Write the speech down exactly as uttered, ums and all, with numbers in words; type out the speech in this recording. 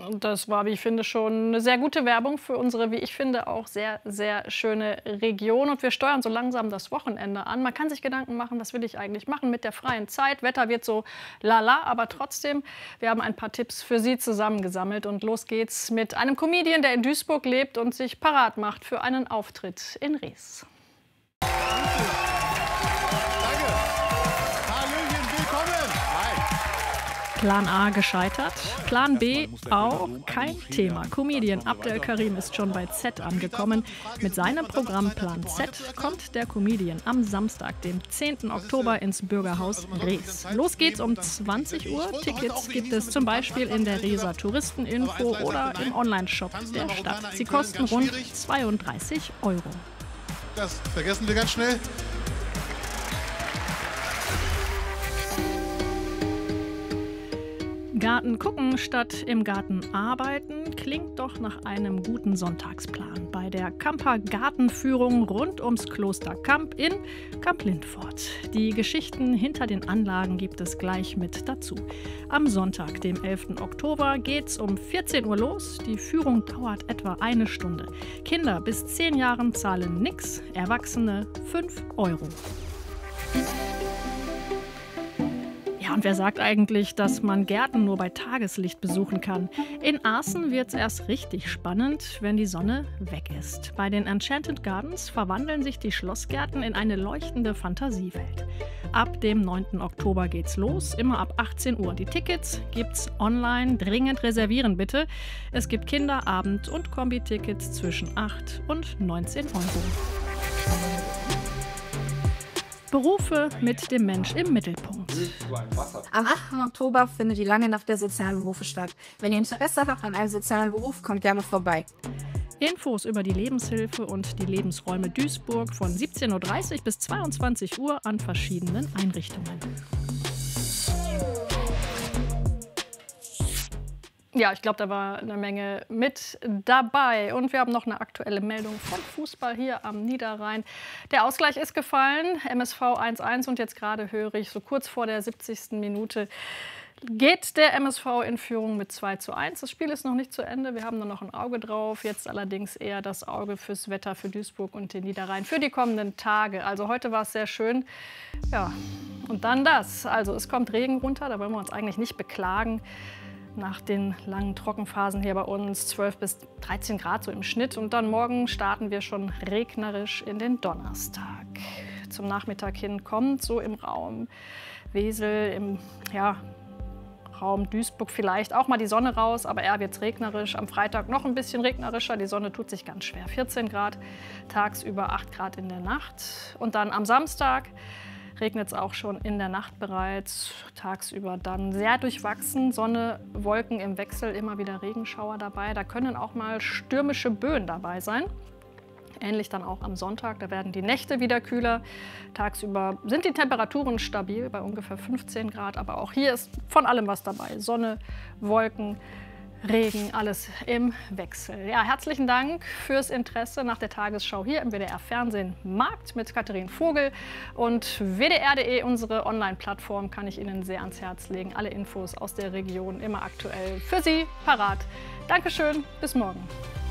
Das war, wie ich finde, schon eine sehr gute Werbung für unsere, wie ich finde, auch sehr, sehr schöne Region. Und wir steuern so langsam das Wochenende an. Man kann sich Gedanken machen, was will ich eigentlich machen mit der freien Zeit. Wetter wird so lala, aber trotzdem, wir haben ein paar Tipps für Sie zusammengesammelt. Und los geht's mit einem Comedian, der in Duisburg lebt und sich parat macht für einen Auftritt in Ries. Plan A gescheitert, Plan B auch kein Thema. Comedian Abdel Karim ist schon bei Z angekommen. Mit seinem Programm Plan Z kommt der Comedian am Samstag, dem zehnten Oktober, ins Bürgerhaus Ries. Los geht's um zwanzig Uhr. Tickets gibt es zum Beispiel in der Rieser Touristeninfo oder im Onlineshop der Stadt. Sie kosten rund zweiunddreißig Euro. Das vergessen wir ganz schnell. Garten gucken statt im Garten arbeiten klingt doch nach einem guten Sonntagsplan. Bei der Camper Gartenführung rund ums Kloster Kamp in Kamp-Lindfort. Die Geschichten hinter den Anlagen gibt es gleich mit dazu. Am Sonntag, dem elften Oktober, geht's um vierzehn Uhr los. Die Führung dauert etwa eine Stunde. Kinder bis zehn Jahren zahlen nix, Erwachsene fünf Euro. Ja, und wer sagt eigentlich, dass man Gärten nur bei Tageslicht besuchen kann? In Aaßen wird es erst richtig spannend, wenn die Sonne weg ist. Bei den Enchanted Gardens verwandeln sich die Schlossgärten in eine leuchtende Fantasiewelt. Ab dem neunten Oktober geht's los, immer ab achtzehn Uhr. Die Tickets gibt's online, dringend reservieren bitte. Es gibt Kinderabend- und Kombi-Tickets zwischen acht und neunzehn Euro. Berufe mit dem Mensch im Mittelpunkt. Am achten Oktober findet die lange Nacht der sozialen Berufe statt. Wenn ihr Interesse habt an einem sozialen Beruf, kommt gerne vorbei. Infos über die Lebenshilfe und die Lebensräume Duisburg von siebzehn Uhr dreißig bis zweiundzwanzig Uhr an verschiedenen Einrichtungen. Ja, ich glaube, da war eine Menge mit dabei. Und wir haben noch eine aktuelle Meldung vom Fußball hier am Niederrhein. Der Ausgleich ist gefallen, M S V eins eins. Und jetzt gerade höre ich, so kurz vor der siebzigsten Minute geht der M S V in Führung mit zwei zu eins. Das Spiel ist noch nicht zu Ende. Wir haben nur noch ein Auge drauf. Jetzt allerdings eher das Auge fürs Wetter für Duisburg und den Niederrhein für die kommenden Tage. Also heute war es sehr schön. Ja, und dann das. Also es kommt Regen runter, da wollen wir uns eigentlich nicht beklagen. Nach den langen Trockenphasen hier bei uns zwölf bis dreizehn Grad so im Schnitt. Und dann morgen starten wir schon regnerisch in den Donnerstag. Zum Nachmittag hin kommt so im Raum Wesel, im ja, Raum Duisburg vielleicht auch mal die Sonne raus. Aber eher wird es regnerisch. Am Freitag noch ein bisschen regnerischer. Die Sonne tut sich ganz schwer. vierzehn Grad tagsüber, acht Grad in der Nacht. Und dann am Samstag regnet es auch schon in der Nacht bereits, tagsüber dann sehr durchwachsen, Sonne, Wolken im Wechsel, immer wieder Regenschauer dabei. Da können auch mal stürmische Böen dabei sein. Ähnlich dann auch am Sonntag, da werden die Nächte wieder kühler. Tagsüber sind die Temperaturen stabil bei ungefähr fünfzehn Grad, aber auch hier ist von allem was dabei. Sonne, Wolken, Regen, alles im Wechsel. Ja, herzlichen Dank fürs Interesse nach der Tagesschau hier im W D R Fernsehen Markt mit Katharin Vogel. Und W D R punkt de, unsere Online-Plattform, kann ich Ihnen sehr ans Herz legen. Alle Infos aus der Region immer aktuell für Sie parat. Dankeschön, bis morgen.